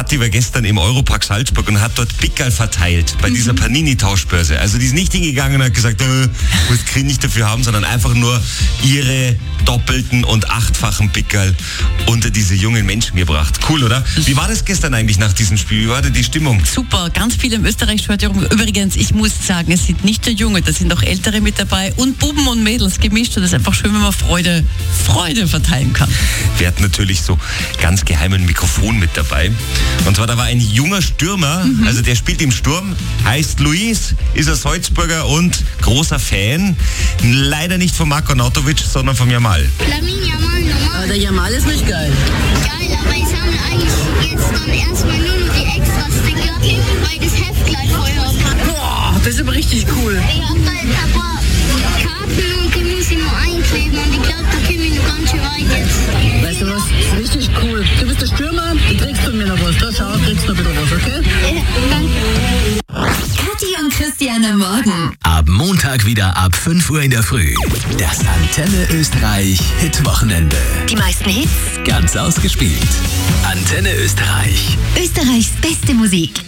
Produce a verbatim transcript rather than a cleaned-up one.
Kathi war gestern im Europark Salzburg und hat dort Pickerl verteilt bei mhm. dieser Panini-Tauschbörse. Also die ist nicht hingegangen und hat gesagt, äh, was kriege ich dafür haben, sondern einfach nur ihre doppelten und achtfachen Pickerl unter diese jungen Menschen gebracht. Cool, oder? Wie war das gestern eigentlich nach diesem Spiel? Wie war denn die Stimmung? Super, ganz viele im Österreich-Shirt herum. Übrigens, ich muss sagen, es sind nicht nur Junge, da sind auch Ältere mit dabei und Buben und Mädels gemischt. Und es ist einfach schön, wenn man Freude, Freude verteilen kann. Wir hatten natürlich so ganz geheim ein Mikrofon mit dabei. Und zwar, da war ein junger Stürmer, mhm. also der spielt im Sturm, heißt Luis, ist ein Salzburger und großer Fan. Leider nicht von Marko Nautovic, sondern von Jamal. Lamin Jamal normal. Aber der Jamal ist nicht geil. Geil, aber ich sammle eigentlich jetzt dann erstmal nur noch die Extra-Sticker, weil das Heft gleich voll habe. Boah, das ist aber richtig cool. Ich habe halt ein paar Karten und die muss ich mal einkleben und ich glaube, da komme ich noch ganz schön weit jetzt. Weißt du was? Das ist richtig cool. Du bist der Stürmer, du kriegst von mir noch was. Da schau, kriegst du noch wieder was, okay? Ja, danke. Kathi und Christian am Morgen. Ab Montag wieder ab fünf Uhr in der Früh. Das Antenne Österreich Hitwochenende. Die meisten Hits. Ganz ausgespielt. Antenne Österreich. Österreichs beste Musik.